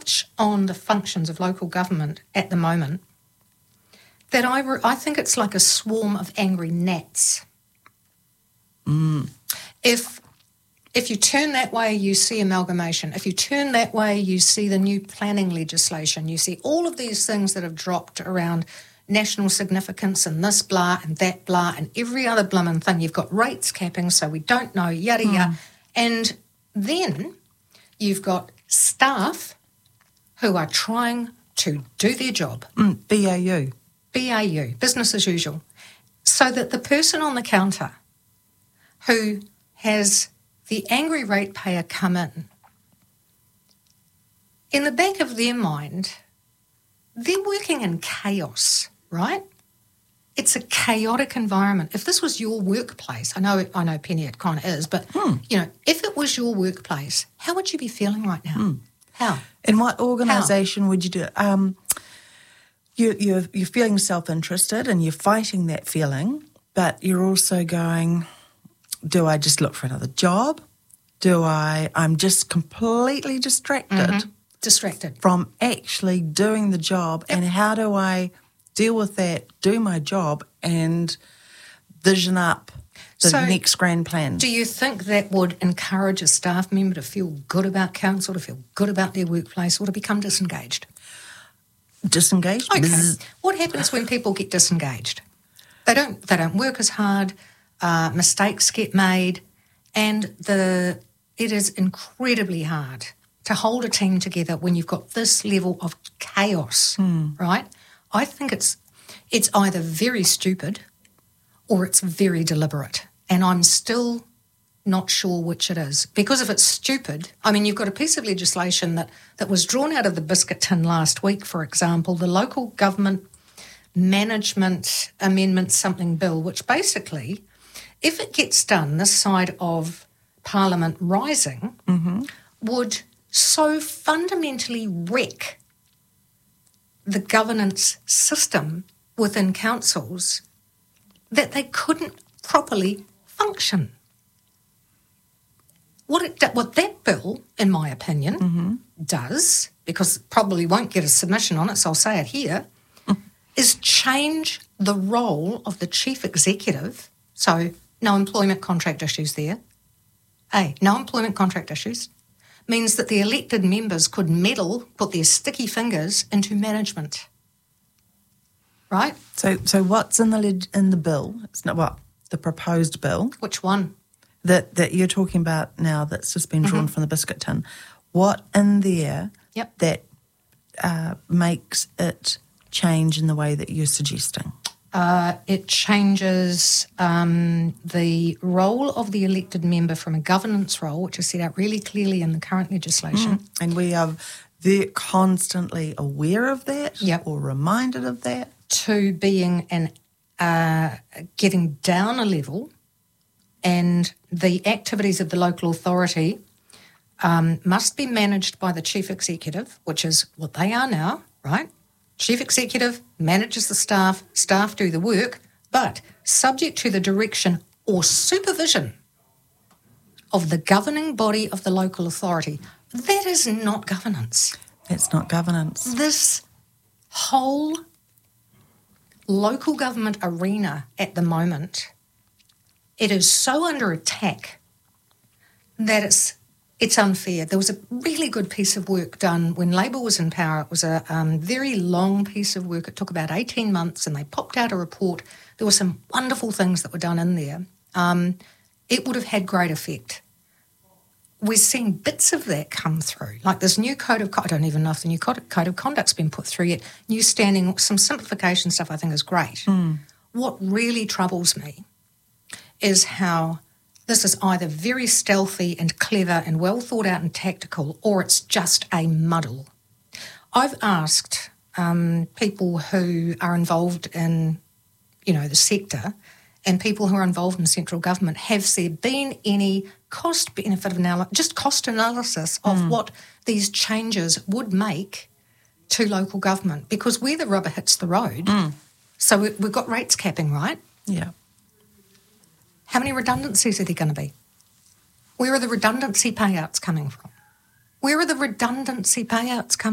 much on the functions of local government at the moment that I think it's like a swarm of angry gnats. If you turn that way, you see amalgamation. If you turn that way, you see the new planning legislation. You see all of these things that have dropped around national significance and this blah and that blah and every other bloomin' thing. You've got rates capping, so we don't know, yada yada. And then you've got staff who are trying to do their job. BAU. BAU, business as usual. So that the person on the counter who has the angry ratepayer come in the back of their mind, they're working in chaos, right? It's a chaotic environment. If this was your workplace, I know, Penny, it kind of is, but, if it was your workplace, how would you be feeling right now? How? In what organisation would you do it? You're feeling self-interested and you're fighting that feeling, but you're also going, do I just look for another job? I'm just completely distracted. Distracted. From actually doing the job. Yep. And how do I deal with that, do my job and vision up the next grand plan? Do you think that would encourage a staff member to feel good about council, to feel good about their workplace, or to become disengaged? Disengaged? Okay. What happens when people get disengaged? They don't work as hard, mistakes get made, and it is incredibly hard to hold a team together when you've got this level of chaos, right? I think it's either very stupid or it's very deliberate, and I'm still not sure which it is. Because if it's stupid, you've got a piece of legislation that was drawn out of the biscuit tin last week, for example, the Local Government Management Amendment something bill, which basically, if it gets done this side of Parliament rising, would so fundamentally wreck the governance system within councils that they couldn't properly function. What that bill, in my opinion, does, because it probably won't get a submission on it, so I'll say it here, is change the role of the chief executive. So no employment contract issues there. No employment contract issues means that the elected members could meddle, put their sticky fingers into management. Right? So what's in the bill? It's not what? The proposed bill. Which one? That you're talking about now that's just been drawn from the biscuit tin. What in there that makes it change in the way that you're suggesting? It changes the role of the elected member from a governance role, which is set out really clearly in the current legislation. And we are constantly aware of that or reminded of that. To being getting down a level, and the activities of the local authority must be managed by the chief executive, which is what they are now, right? Chief executive manages the staff do the work, but subject to the direction or supervision of the governing body of the local authority. That is not governance. It's not governance. This whole local government arena at the moment, it is so under attack that it's unfair. There was a really good piece of work done when Labour was in power. It was a very long piece of work. It took about 18 months and they popped out a report. There were some wonderful things that were done in there. It would have had great effect. We're seeing bits of that come through, like this new code of I don't even know if the new code of conduct's been put through yet. New standing, some simplification stuff I think is great. What really troubles me is how this is either very stealthy and clever and well thought out and tactical, or it's just a muddle. I've asked people who are involved in, the sector and people who are involved in central government, have there been any cost-benefit analysis, just cost analysis of what these changes would make to local government? Because where the rubber hits the road, so we've got rates capping, right? Yeah. How many redundancies are there going to be? Where are the redundancy payouts coming from? Where are the redundancy payouts coming